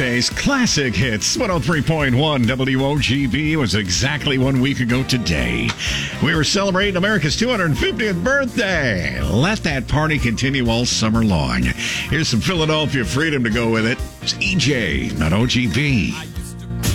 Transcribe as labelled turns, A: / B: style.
A: Thursday's classic hits. 103.1 WOGB was exactly 1 week ago today. We were celebrating America's 250th birthday. Let that party continue all summer long. Here's some Philadelphia Freedom to go with it. It's EJ, not OGB.